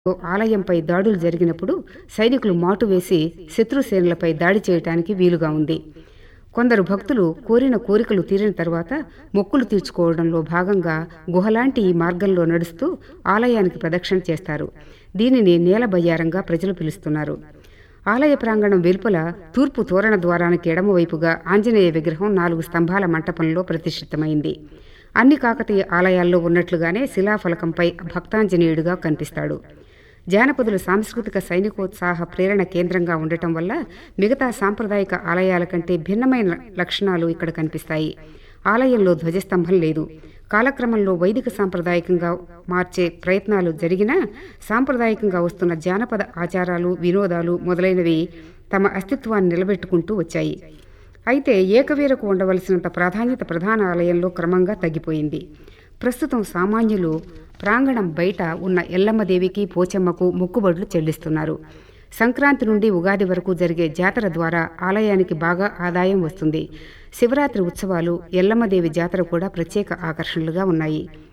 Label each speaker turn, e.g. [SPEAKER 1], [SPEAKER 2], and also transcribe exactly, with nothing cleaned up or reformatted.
[SPEAKER 1] ఆలయంపై దాడులు జరిగినప్పుడు సైనికులు మాటు వేసి శత్రుసేనలపై దాడి చేయటానికి వీలుగా ఉంది. కొందరు భక్తులు కోరిన కోరికలు తీరిన తర్వాత మొక్కులు తీర్చుకోవడంలో భాగంగా గుహలాంటి ఈ మార్గంలో నడుస్తూ ఆలయానికి ప్రదక్షిణ చేస్తారు. దీనిని నేలబయ్యారంగా ప్రజలు పిలుస్తున్నారు. ఆలయ ప్రాంగణం వెలుపల తూర్పు తోరణ ద్వారానికి ఎడమవైపుగా ఆంజనేయ విగ్రహం నాలుగు స్తంభాల మంటపంలో ప్రతిష్ఠితమైంది. అన్ని కాకతీయ ఆలయాల్లో ఉన్నట్లుగానే శిలాఫలకంపై భక్తాంజనేయుడిగా కనిపిస్తాడు. జానపదుల సాంస్కృతిక సైనికోత్సాహ ప్రేరణ కేంద్రంగా ఉండటం వల్ల మిగతా సాంప్రదాయిక ఆలయాల కంటే భిన్నమైన లక్షణాలు ఇక్కడ కనిపిస్తాయి. ఆలయంలో ధ్వజస్తంభం లేదు. కాలక్రమంలో వైదిక సాంప్రదాయకంగా మార్చే ప్రయత్నాలు జరిగినా సాంప్రదాయకంగా వస్తున్న జానపద ఆచారాలు, వినోదాలు మొదలైనవి తమ అస్తిత్వాన్ని నిలబెట్టుకుంటూ వచ్చాయి. అయితే ఏకవీరకు ఉండవలసినంత ప్రాధాన్యత ప్రధాన ఆలయంలో క్రమంగా తగ్గిపోయింది. ప్రస్తుతం సామాన్యులు ప్రాంగణం బయట ఉన్న ఎల్లమ్మదేవికి, పోచమ్మకు మొక్కుబడులు చెల్లిస్తున్నారు. సంక్రాంతి నుండి ఉగాది వరకు జరిగే జాతర ద్వారా ఆలయానికి బాగా ఆదాయం వస్తుంది. శివరాత్రి ఉత్సవాలు, ఎల్లమ్మదేవి జాతర కూడా ప్రత్యేక ఆకర్షణలుగా ఉన్నాయి.